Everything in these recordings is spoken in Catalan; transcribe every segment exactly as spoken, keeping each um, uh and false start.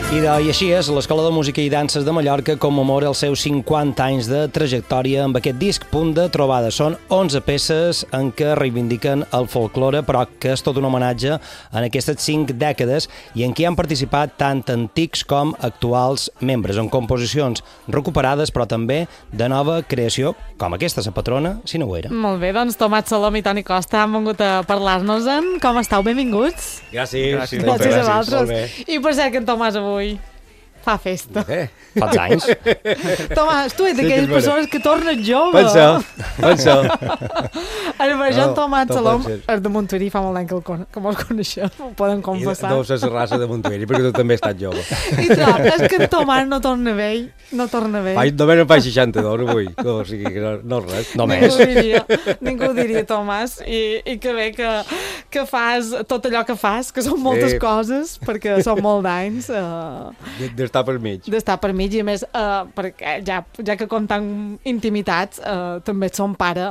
I, de, I així és, l'Escola de Música i Danses de Mallorca commemora els seus cinquanta anys de trajectòria amb aquest disc Punt de Trobada. Són onze peces en què reivindiquen el folklore, però que és tot un homenatge en aquestes cinc dècades i en què han participat tant antics com actuals membres, en composicions recuperades, però també de nova creació, com aquesta, la patrona, si no ho era. Molt bé, doncs Tomàs Salom i Toni Costa han vengut a parlar-nos-en. Com estàu? Benvinguts. Gràcies. Gràcies, gràcies a vosaltres. I per cert que en Tomàs avui fa festa. Eh? Fas anys? Tomàs, tu ets d'aquelles persones que tornes jove. Pensa, pensa. Ara, per això en Tomàs Salom és de Montuïri, fa molt d'any que, el, que mos coneixem, ho poden confessar. I no sé la raça de Montuïri, perquè tu també has estat jove. I clar, és que en Tomàs no torna vell, no torna vell. Faig, només em faig seixanta-dos avui, o sigui que no, no és res. Només. Ningú ho diria, ningú ho diria, Tomàs, i, i que bé que, que fas tot allò que fas, que són moltes sí. coses, perquè són molt d'anys. Uh, D'estar per mig. D'estar per mig, i a més, uh, perquè ja, ja que compten intimitats, uh, també ets son pare.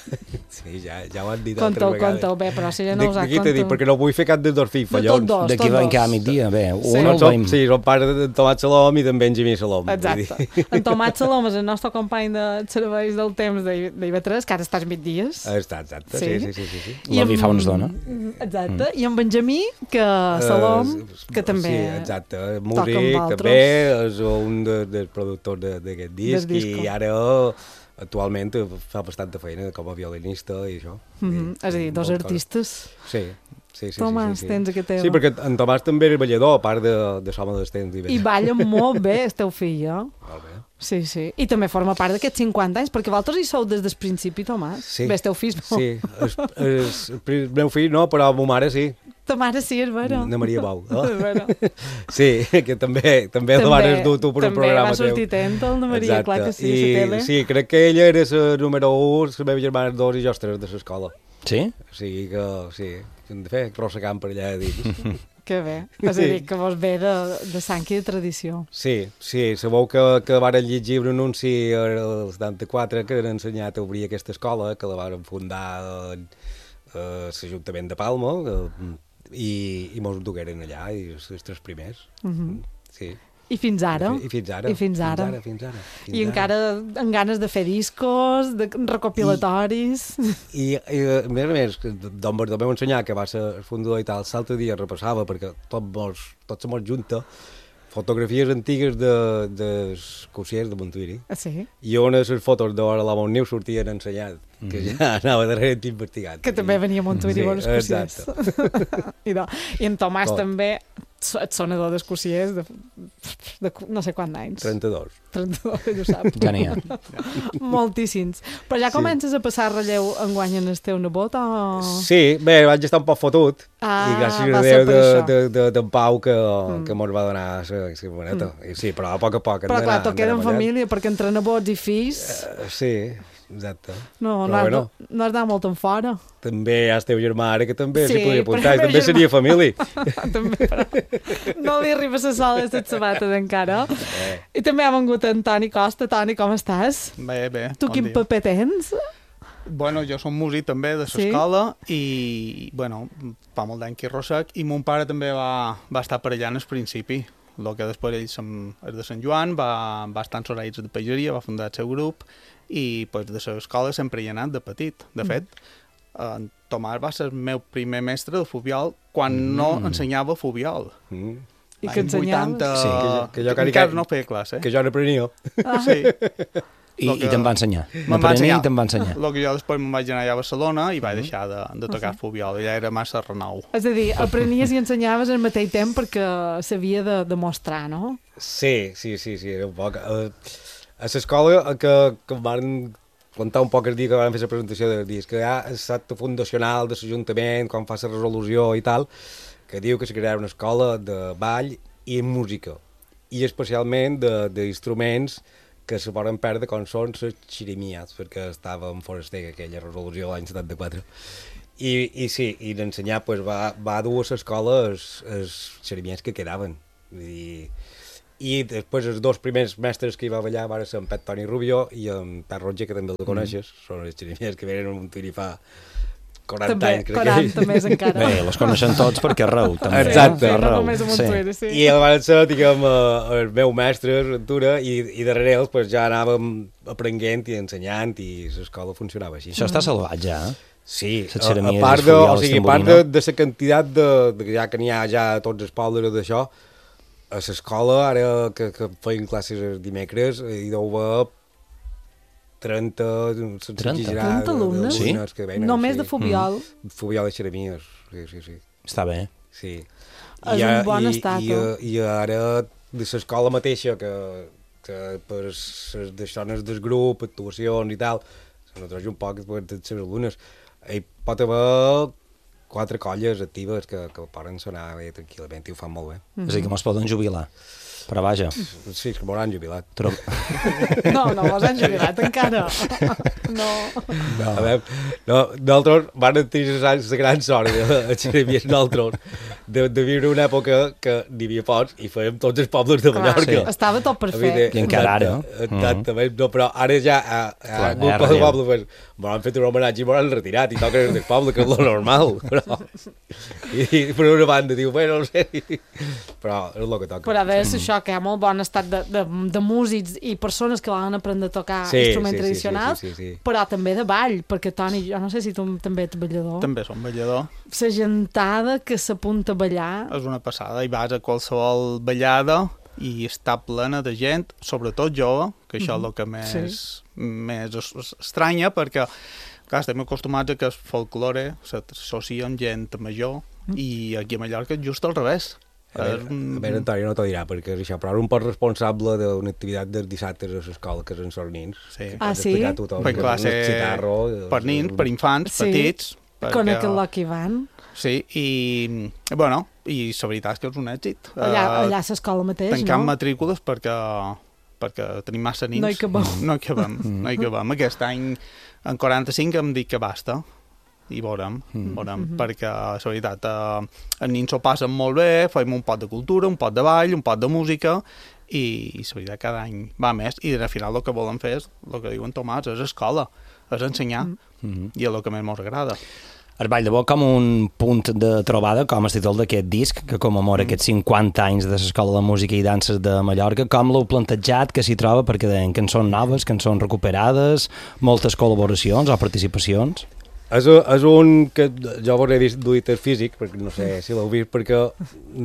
Sí, ja, ja ho han dit conteu, altres vegades. Conteu, bé, però si ja no us ha contat. Dit, perquè no vull fer cap dels dos fills fallons. No, D'aquí van cada migdia, bé, sí. un el veiem. Sí, són pare de Tomàs Salom i d'en Benjamí Salom. Exacte. En Tomàs Salom és el nostre company de serveis del temps d'I V tres, que ara estàs migdies. Està, exacte, sí, sí, sí. sí, sí. La vi fa uns dona. Exacte, mm. i en Benjamí, que Salom, uh, que també sí, exacte, músic, també és un de, dels productors d'aquest disc, i ara actualment fa bastanta feina com a violinista i això. Mm-hmm. És a dir, dos artistes. Sí. Sí, sí, Tomàs, sí, sí, sí. tens aquest tema. Sí, perquè en Tomàs també era ballador, a part de, de l'home dels temps. I balla molt bé, el teu fill, eh? Molt bé. Sí, sí. I també forma part d'aquests cinquanta anys, perquè vosaltres hi sou des del principi, Tomàs. Sí. Bé, el teu fill no. Sí, es, es, el meu fill no, però la mare sí. Ta mare sí, és vera. Na Maria Bau. No? És vera. Sí, que també, també, també la mare es du tu per un programa teu. També va sortir tenta, el na Maria, exacte. Clar que sí, I, a la tele. Sí, crec que ella era la número un, la meva germana dos i jo tres de l'escola. Sí? O sigui que, sí, hem de fer crossacant per allà dins. Que bé, és a dir, que vos ve de, de sang i de tradició. Sí, sí, sabeu que, que varen llegir un anunci el setanta-quatre que han ensenyat a obrir aquesta escola, que la varen fundar a l'Ajuntament de Palma, i, i mos dugueren allà, i els, els tres primers. Uh-huh. Sí. I fins ara. I fins ara. I fins ara. Fins ara, fins ara. Fins I ara. encara amb ganes de fer discos, de recopilatoris. I, i a més a més, d'on vos vam ensenyar que va ser el fundador i tal, l'altre dia repassava, perquè tot mos, tot se mos junta, fotografies antigues de, de cursiers de Montuïri. Ah, sí? I on les fotos d'hora la Montniu sortien ensenyat, que mm-hmm. ja anava darrere investigant. Que també venia a Montuïri, sí, bones cursiers. I, no. I en Tomàs tot. També, et sonador d'escursiers de, de no sé quants anys. trenta-dos. trenta-dos, ell ho sap. Ja n'hi ha. Moltíssims. Però ja comences sí. a passar relleu enguany en el teu nebot o...? Sí, bé, vaig estar un poc fotut. Ah, i gràcies a Déu d'en de, de, de, Pau que, mm. que mos va donar la maneta. Mm. Sí, però a poc a poc. Però clar, tot queda en família, perquè entre nebots i fills... Uh, sí, exacte. No, no has, bueno. no has d'anar molt en fora. També hi ha el teu germà ara, que també sí, s'hi podria apuntar, també germà... seria família. També, però no li arriba la sola de les sabates encara. Eh. I també ha vengut en Toni Costa. Toni, com estàs? Bé, bé. Tu bon quin dia. Paper tens? Bueno, jo som músic també de l'escola sí? i, bueno, fa molt d'any que hi rosec, i mon pare també va, va estar per allà en el principi. El que després ell és de Sant Joan, va, va estar en Soraïts de Pageria, va fundar el seu grup, i pues, de l'escola sempre hi ha anat de petit. De fet, mm. en Tomàs va ser el meu primer mestre de Fubiol quan mm. no ensenyava Fubiol. Mm. I que ensenyava? vuitanta... Sí, que jo, que jo encara no feia classe. Que jo n'aprenia. Ah. Sí. I, que, i te'n va ensenyar. Me'n va ensenyar. I te'n va ensenyar. El que jo després me'n vaig anar a Barcelona i vaig deixar de, de tocar uh -huh. Fubiol. Ja era massa renou. És a dir, aprenies i ensenyaves al mateix temps perquè s'havia de demostrar, no? Sí, sí, sí, sí, era un poc... Uh, a l'escola que, que em van contar un poc el dia que van fer la presentació del disc, que hi ha l'acte fundacional de l'Ajuntament, quan fa la resolució i tal, que diu que se crearà una escola de ball i música, i especialment d'instruments que se poden perdre com són les xirimias, perquè estava en Foraster aquella resolució l'any setanta-quatre. I, i sí, i d'ensenyar pues, va, va dur a l'escola els, els xirimias que quedaven. I, i després els dos primers mestres que hi va ballar van ser en Pet Toni Rubió i en Pet Roger, que també el coneixes, mm. són els xirimias que venen a Montuïri fa quaranta també, anys, crec quaranta que... més encara. Bé, les coneixen tots perquè arreu, també. Exacte. Sí, arreu. no només a Montuera, sí. I el van ser, diguem, eh, el meu mestre, Ventura, i, i darrere ells pues, ja anàvem aprenent i ensenyant i l'escola funcionava així. Això està salvat ja, eh? Sí, Les a, xeremies, a part de, els o sigui, a part de, de la quantitat de, de, ja que n'hi ha ja a tots els pobles d'això, a l'escola, ara que, que feien classes els dimecres, hi deu haver trenta, trenta alumnes? Sí? Que venen, Només sí. de Fubiol? Mm. Fubiol i xeremies, sí, sí, sí. Està bé. Sí. És I, un bon i, estat, i, eh? i, i ara de l'escola mateixa, que, que per les deixones del grup, actuacions i tal, nosaltres un poc per les alumnes, hi pot haver quatre colles actives que, que poden sonar bé tranquil·lament i ho fan molt bé. Mm -hmm. És a dir, que mos poden jubilar. Però vaja. Sí, que m'hauran jubilat. Tro... No, no mos han jubilat encara. No. No. A veure, no, nosaltres van tenir la gran sort, a Xeremies nosaltres, de, de viure una època que n'hi havia pocs i fèiem tots els pobles de Mallorca. Sí. Estava tot per fer. I encara ara. Exactament, no, però ara ja a, a Clar, algun ja poble, relleu. poble pues, m'han fet un homenatge i m'han retirat i toquen del poble, que és lo normal. Però, i, i per una banda diu, bueno, no sé, però és el que toca. Però a veure, això, que hi ha molt bon estat de, de, de músics i persones que volen aprendre a tocar Sí, instruments sí, sí, tradicionals, sí, sí, sí, sí. però també de ball, perquè Toni, jo no sé si tu també ets ballador. També som ballador. La gentada que s'apunta a ballar... És una passada, i vas a qualsevol ballada i està plena de gent, sobretot jove, que això és el que més, Sí. més es- es- estranya, perquè clar, estem acostumats a que el folklore s'associa amb gent major, i aquí a Mallorca és just al revés. A veure, a veure, Antoni no t'ho dirà, perquè és això, però un pot responsable d'una activitat dels dissabtes a l'escola, que són els nins. Sí. Que Ah, pots sí? explicar a tothom, Per que classe, és un citarro, per nins, per infants, Sí. petits. Con perquè- aquell Lucky Van. Sí, i, bueno, i la veritat és que és un èxit. Allà, Eh, allà a l'escola mateix, Tancant no? matrícules perquè, perquè tenim massa nins. No hi cabem. No hi cabem, no hi cabem. Aquest any, en quaranta-cinc, hem dit que basta. I veurem, veurem, perquè la veritat, eh, els nins s'ho passen molt bé, fem un pot de cultura, un pot de ball, un pot de música, i, i la veritat cada any va més, i al final el que volem fer és, el que diuen Tomàs, és escola, és ensenyar, mm -hmm. i és el que més ens agrada. El Ball de Boc com un punt de trobada, com el títol d'aquest disc, que commemora mm. aquests cinquanta anys de l'Escola de Música i Danses de Mallorca. Com l'heu plantejat, que s'hi troba? Perquè deien cançons noves, cançons recuperades, moltes col·laboracions o participacions. És, és un que jo vos he vist duit físic, perquè no sé si l'heu vist, perquè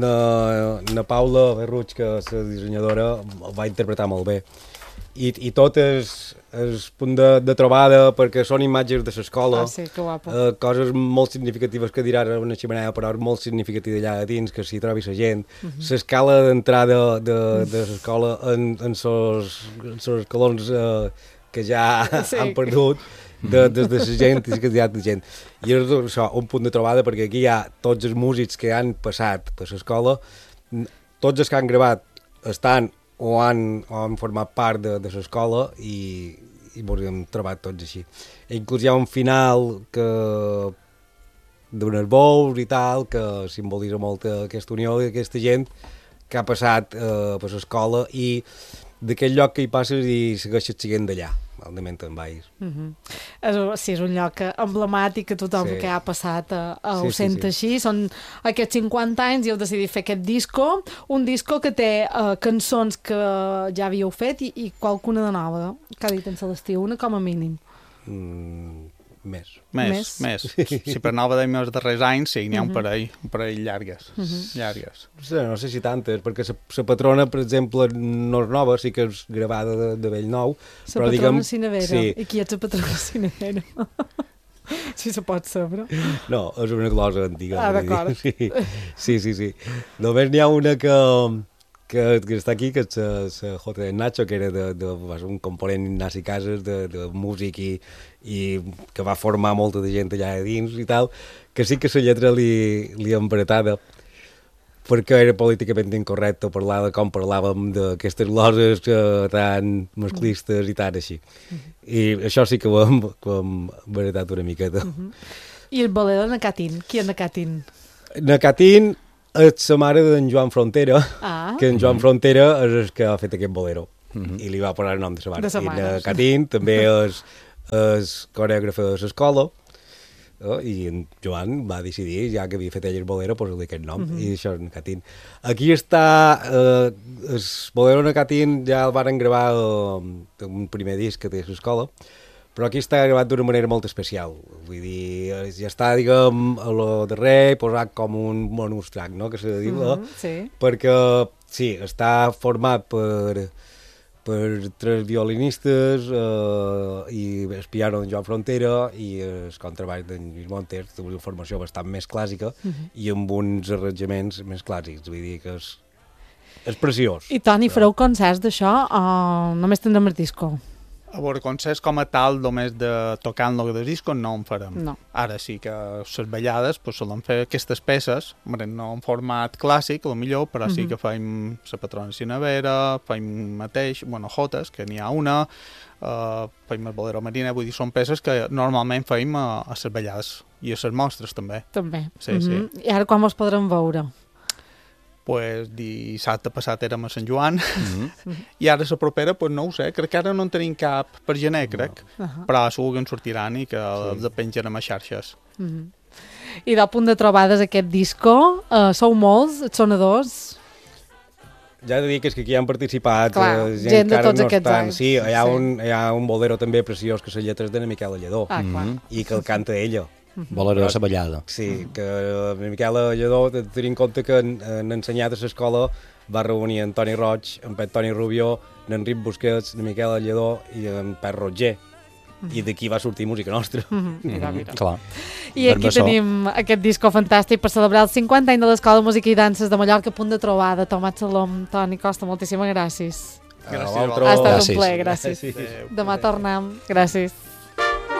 na, na Paula Berruig, que és la dissenyadora, el va interpretar molt bé. I, i tot és, és punt de, de trobada, perquè són imatges de l'escola, Ah, sí, que guapo. eh, coses molt significatives que diràs a una ximenea, però és molt significativa allà a dins, que s'hi trobi la gent. L'escala d'entrada de, de l'escola en, en els escalons eh, que ja Sí. han perdut, de, des de la gent i la quantitat de gent. I és això, un punt de trobada, perquè aquí hi ha tots els músics que han passat per l'escola, tots els que han gravat estan o han, o han format part de, de l'escola i, i ens hem trobat tots així. I inclús hi ha un final que d'unes bous i tal, que simbolitza molt aquesta unió d'aquesta gent que ha passat eh, per l'escola i d'aquell lloc que hi passes i segueixes siguent d'allà, almenys en Valls. Mm -hmm. és, sí, és un lloc emblemàtic que tothom Sí. que ha passat a, a Sí, ho sí, sent sí. així. Són aquests cinquanta anys i heu decidit fer aquest disco, un disco que té uh, cançons que ja havíeu fet i, i qualcuna de nova, que ha dit en Celestí, una com a mínim. Mm, més. Més, Més. més. Si per nova d'any els darrers anys, sí, n'hi ha un parell, un parell llargues, llargues. No sé, no sé si tantes, perquè la patrona, per exemple, no és nova, sí que és gravada de, de vell nou. La però patrona diguem, Cinevera. sí. I qui ets la patrona Cinevera? Si se pot saber. No, és una glosa antiga. Ah, vull dir. d'acord. Sí, sí, sí. sí. Només n'hi ha una que, que, que està aquí, que és la J de Nacho, que era de, de, va ser un component Ignasi Casas, de, de músic i, i que va formar molta de gent allà a dins i tal, que sí que la lletra li, li emparetada, perquè era políticament incorrecte parlar de com parlàvem d'aquestes gloses eh, tan masclistes i tant així. I això sí que ho hem, que ho hem baratat una miqueta. I el bolero de Nacatín. Qui és Nacatín? Nacatín és la mare d'en Joan Frontera, Ah, que en Joan Frontera és el que ha fet aquest bolero, i li va posar el nom de sa mare. De sa mare. I Nacatín també és, és coreògrafa de l'escola, eh? I en Joan va decidir, ja que havia fet ell el bolero, posar-li aquest nom, uh -huh. i això és Nacatín. Aquí està, eh, el bolero Nacatín ja el van gravar eh, un primer disc que té a l'escola, però aquí està gravat d'una manera molt especial. Vull dir, ja està, diguem, a lo darrer posat com un bonus track, no?, que se diu, uh -huh, sí. Perquè, sí, està format per... per tres violinistes eh, i el piano d'en Joan Frontera i el contrabaix d'en Lluís Montes, una formació bastant més clàssica uh -huh. i amb uns arranjaments més clàssics, vull dir que és, és preciós. I Toni, fareu concerts d'això o només tindrem el disco? A veure, concerts com a tal, només de tocar en el de disco no en farem. No. Ara sí que les ballades pues, solen fer aquestes peces, no en format clàssic, a lo millor, però uh -huh. sí que fem la patrona Sinavera, fem mateix, bueno, Jotes, que n'hi ha una, uh, fem el Bolero Marina, vull dir, són peces que normalment fem a, a les ballades i a les mostres també. També. Sí, uh -huh. sí. I ara quan vos podrem veure? Pues dissabte passat érem a Sant Joan, mm -hmm. i ara la propera, pues no ho sé, crec que ara no en tenim cap per gener, crec, no. uh -huh. però segur que en sortiran i que sí. els penjarem a xarxes. Mm -hmm. I del punt de trobades aquest disco, uh, sou molts, els sonadors? Ja he de dir que és que aquí han participat Clar, eh, gent, gent de que tots no aquests estan... anys. Sí, hi ha, sí. Un, hi ha un bolero també preciós que les lletres de na Miquela Lledó, Ah, clar. i que el canta ella. Bolero de la ballada. Sí, que la Miquela Lledó, tenint en compte que en, en ensenyat a l'escola va reunir en Toni Roig, en Pep Toni Rubió, en Enric Busquets, en Miquela Lledó i en Pep Roger. I d'aquí va sortir música nostra. Mm-hmm. Mira, mira. Clar. I aquí tenim aquest disco fantàstic per celebrar el cinquanta anys de l'Escola de Música i Danses de Mallorca, punt de trobada. Tomat Salom, Toni Costa, moltíssimes gràcies. Gràcies. A Ha estat Gràcies. un plaer, gràcies. Gràcies. Demà tornem. Gràcies.